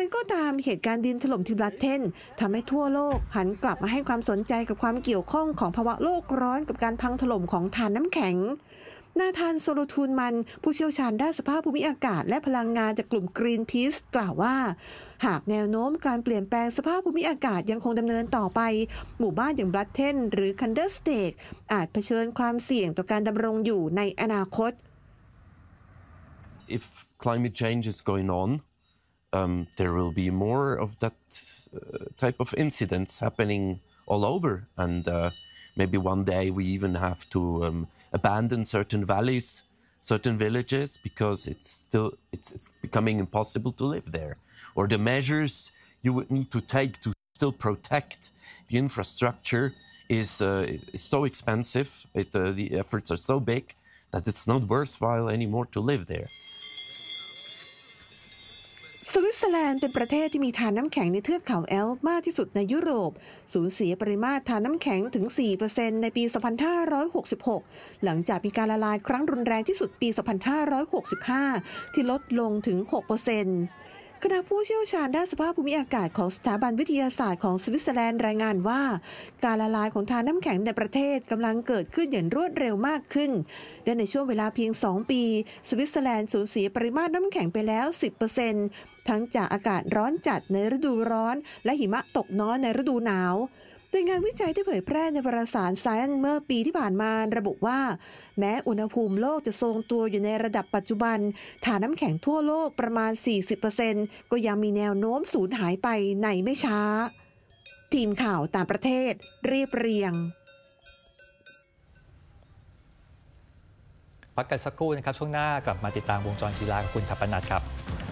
ไรก็ตามเหตุการณ์ดินถล่มที่บรัสเทนทำให้ทั่วโลกหันกลับมาให้ความสนใจกับความเกี่ยวข้องของภาวะโลกร้อนกับการพังถล่มของธารน้ำแข็งนาธานโซโลทูนมันผู้เชี่ยวชาญด้านสภาพภูมิอากาศและพลังงานจากกลุ่ม Greenpeace กล่าวว่าหากแนวโน้มการเปลี่ยนแปลงสภาพภูมิอากาศยังคงดำเนินต่อไปหมู่บ้านอย่างบรัสเทนหรือคันเดอร์สเตทอาจเผชิญความเสี่ยงต่อการดำรงอยู่ในอนาคต If climate change is going on, there will be more of that type of incidents happening all over, and maybe one day we even have to abandon certain valleys, certain villages, because it's becoming impossible to live there. Or the measures you would need to take to still protect the infrastructure is so expensive. The efforts are so big that it's not worthwhile anymore to live there. สวิตเซอร์แลนด์เป็นประเทศที่มีธารน้ำแข็งในเทือกเขาแอลป์มากที่สุดในยุโรปสูญเสียปริมาตรธารน้ำแข็งถึง 4% ในปี 2566 หลังจากมีการละลายครั้งรุนแรงที่สุดปี 2565 ที่ลดลงถึง 6%คณะผู้เชี่ยวชาญด้านสภาพภูมิอากาศของสถาบันวิทยาศาสตร์ของสวิตเซอร์แลนด์รายงานว่าการละลายของธารน้ำแข็งในประเทศกำลังเกิดขึ้นอย่างรวดเร็วมากขึ้นและในช่วงเวลาเพียง 2 ปีสวิตเซอร์แลนด์สูญเสียปริมาตรน้ำแข็งไปแล้ว 10%ทั้งจากอากาศร้อนจัดในฤดูร้อนและหิมะตกน้อยในฤดูหนาวโดยงานวิจัยที่เผยแพร่ในวารสาร Science เมื่อปีที่ผ่านมาระบุว่าแม้อุณหภูมิโลกจะทรงตัวอยู่ในระดับปัจจุบันฐานน้ำแข็งทั่วโลกประมาณ 40% ก็ยังมีแนวโน้มสูญหายไปในไม่ช้าทีมข่าวต่างประเทศเรียบเรียงพักกันสักครู่นะครับช่วงหน้ากลับมาติดตามวงจรกีฬากับคุณทัปปนัทครับ